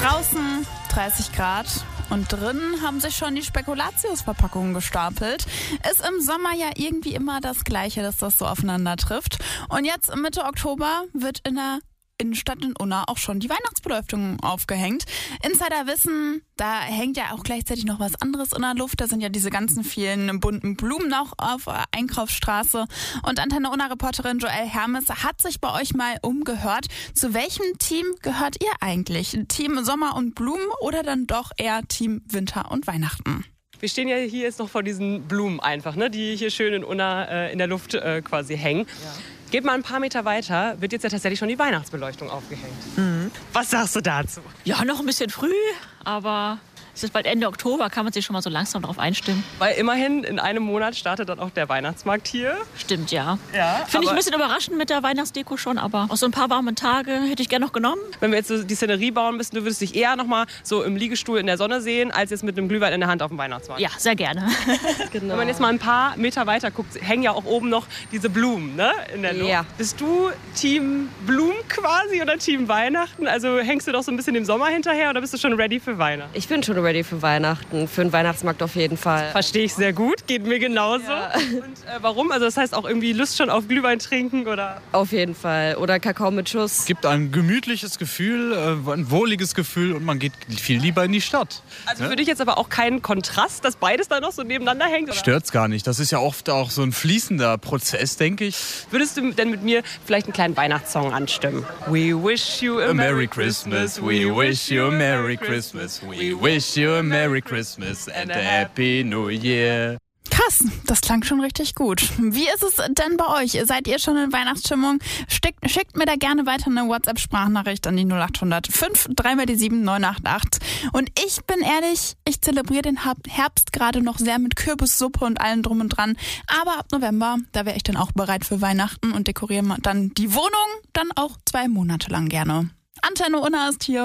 Draußen 30 Grad und drinnen haben sich schon die Spekulatius-Verpackungen gestapelt. Ist im Sommer ja irgendwie immer das Gleiche, dass das so aufeinander trifft. Und jetzt Mitte Oktober wird in der Innenstadt in Unna auch schon die Weihnachtsbeleuchtung aufgehängt. Insider wissen, da hängt ja auch gleichzeitig noch was anderes in der Luft. Da sind ja diese ganzen vielen bunten Blumen noch auf Einkaufsstraße. Und Antenne Unna-Reporterin Joelle Hermes hat sich bei euch mal umgehört. Zu welchem Team gehört ihr eigentlich? Team Sommer und Blumen oder dann doch eher Team Winter und Weihnachten? Wir stehen ja hier jetzt noch vor diesen Blumen einfach, ne, die hier schön in Unna in der Luft quasi hängen. Ja. Geht mal ein paar Meter weiter, wird jetzt ja tatsächlich schon die Weihnachtsbeleuchtung aufgehängt. Mhm. Was sagst du dazu? Ja, noch ein bisschen früh, aber es ist bald Ende Oktober, kann man sich schon mal so langsam darauf einstimmen. Weil immerhin in einem Monat startet dann auch der Weihnachtsmarkt hier. Stimmt, ja. Finde ich ein bisschen überraschend mit der Weihnachtsdeko schon, aber auch so ein paar warme Tage hätte ich gerne noch genommen. Wenn wir jetzt so die Szenerie bauen müssten, du würdest dich eher noch mal so im Liegestuhl in der Sonne sehen, als jetzt mit einem Glühwein in der Hand auf dem Weihnachtsmarkt. Ja, sehr gerne. Genau. Wenn man jetzt mal ein paar Meter weiter guckt, hängen ja auch oben noch diese Blumen, ne, in der Luft. Ja. Bist du Team Blumen quasi oder Team Weihnachten? Also hängst du doch so ein bisschen dem Sommer hinterher oder bist du schon ready für Weihnachten? Ich bin schon ready für Weihnachten, für den Weihnachtsmarkt auf jeden Fall. Verstehe ich sehr gut, geht mir genauso. Ja. Und warum? Also das heißt auch irgendwie Lust schon auf Glühwein trinken oder? Auf jeden Fall. Oder Kakao mit Schuss. Es gibt ein gemütliches Gefühl, ein wohliges Gefühl und man geht viel lieber in die Stadt. Also für dich jetzt aber auch kein Kontrast, dass beides da noch so nebeneinander hängt? Oder? Stört's gar nicht. Das ist ja oft auch so ein fließender Prozess, denke ich. Würdest du denn mit mir vielleicht einen kleinen Weihnachtssong anstimmen? We wish you a Merry Christmas, we wish you a Merry Christmas, we wish you a Merry Christmas and a Happy New Year. Krass, das klang schon richtig gut. Wie ist es denn bei euch? Seid ihr schon in Weihnachtsstimmung? Schickt mir da gerne weiter eine WhatsApp-Sprachnachricht an die 0800 537 988. Und ich bin ehrlich, ich zelebriere den Herbst gerade noch sehr mit Kürbissuppe und allem drum und dran. Aber ab November, da wäre ich dann auch bereit für Weihnachten und dekoriere dann die Wohnung dann auch 2 Monate lang gerne. Antenne Unna ist hier.